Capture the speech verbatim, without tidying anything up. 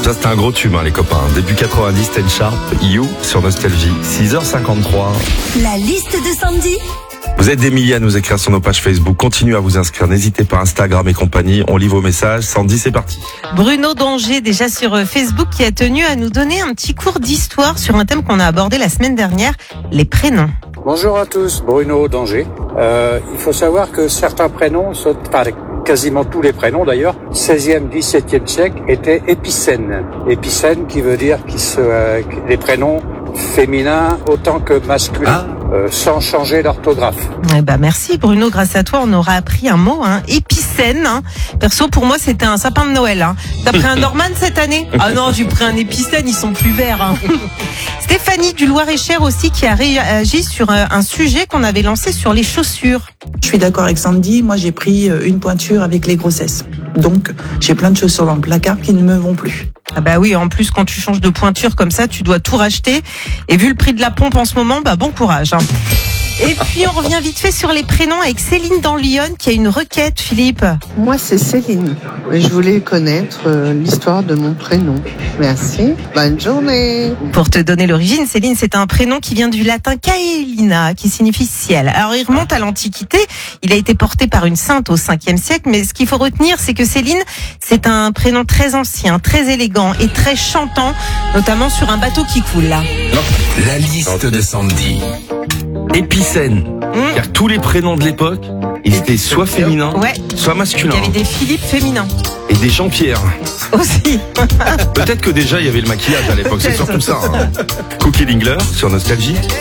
Ça, c'était un gros tube, hein, les copains. Début quatre-vingt-dix, Ten Sharp, You, sur Nostalgie. six heures cinquante-trois. La liste de Sandy. Vous êtes des milliers à nous écrire sur nos pages Facebook. Continuez à vous inscrire. N'hésitez pas, Instagram et compagnie. On lit vos messages. Sandy, c'est parti. Bruno d'Angers, déjà sur Facebook, qui a tenu à nous donner un petit cours d'histoire sur un thème qu'on a abordé la semaine dernière, les prénoms. Bonjour à tous, Bruno d'Angers. Euh, il faut savoir que certains prénoms, sont, enfin, quasiment tous les prénoms d'ailleurs, seizième, dix-septième siècle, étaient épicènes. Épicènes qui veut dire qu'ils se, euh, les prénoms féminins autant que masculins. Ah. Euh, sans changer l'orthographe. Eh ben merci Bruno, grâce à toi on aura appris un mot, hein, épicène. Hein. Perso pour moi c'était un sapin de Noël. Hein. T'as pris un Norman cette année? Ah non, j'ai pris un épicène, ils sont plus verts. Hein. Stéphanie du Loir-et-Cher aussi qui a réagi sur un sujet qu'on avait lancé sur les chaussures. Je suis d'accord avec Sandy, moi j'ai pris une pointure avec les grossesses. Donc j'ai plein de chaussures dans le placard qui ne me vont plus. Ah bah oui, en plus quand tu changes de pointure comme ça, tu dois tout racheter. Et vu le prix de la pompe en ce moment, bah bon courage. Hein. Et puis on revient vite fait sur les prénoms avec Céline dans Lyon qui a une requête, Philippe. Moi c'est Céline. Je voulais connaître euh, l'histoire de mon prénom. Merci. Bonne journée. Pour te donner l'origine, Céline, c'est un prénom qui vient du latin Caelina, qui signifie ciel. Alors il remonte à l'Antiquité. Il a été porté par une sainte au cinquième siècle. Mais ce qu'il faut retenir, c'est que Céline, c'est un prénom très ancien, très élégant et très chantant, notamment sur un bateau qui coule là. La liste de Sandy. Épicène. Mmh. Car tous les prénoms de l'époque, ils étaient soit féminins, ouais. soit masculins. Il y avait des Philippe féminins. Et des Jean-Pierre. Aussi. Peut-être que déjà il y avait le maquillage à l'époque, c'est surtout ça. Hein. Cookie Dingler sur Nostalgie.